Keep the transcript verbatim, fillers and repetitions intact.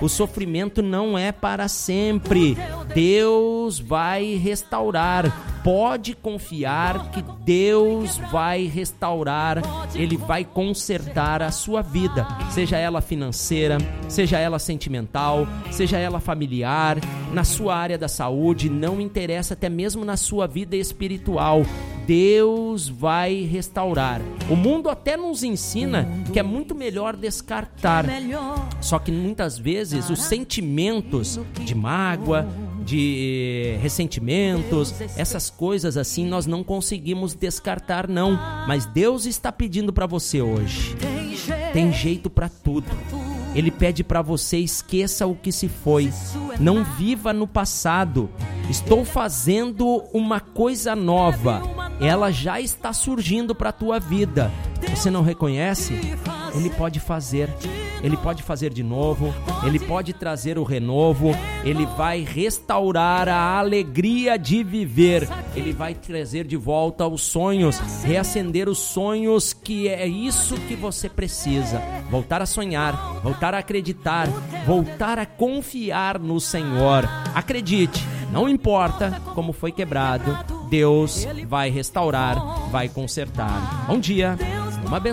O sofrimento não é para sempre. Deus vai restaurar. Pode confiar que Deus vai restaurar, Ele vai consertar a sua vida, seja ela financeira, seja ela sentimental, seja ela familiar, na sua área da saúde, não interessa, até mesmo na sua vida espiritual. Deus vai restaurar. O mundo até nos ensina que é muito melhor descartar. Só que muitas vezes os sentimentos de mágoa, de ressentimentos, essas coisas assim nós não conseguimos descartar não. Mas Deus está pedindo para você hoje. Tem jeito para tudo. Ele pede para você: esqueça o que se foi. Não viva no passado. Estou fazendo uma coisa nova. Ela já está surgindo para a tua vida. Você não reconhece? Ele pode fazer. Ele pode fazer de novo. Ele pode trazer o renovo. Ele vai restaurar a alegria de viver. Ele vai trazer de volta os sonhos, reacender os sonhos, que é isso que você precisa. Voltar a sonhar, voltar a acreditar, voltar a confiar no Senhor. Acredite, não importa como foi quebrado, Deus vai restaurar, vai consertar. Bom dia, uma benção.